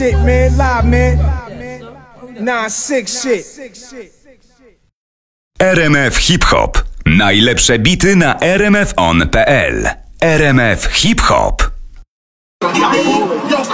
Shit, man, live, man. 9-6 shit. RMF Hip Hop. Najlepsze bity na rmfon.pl. RMF Hip Hop.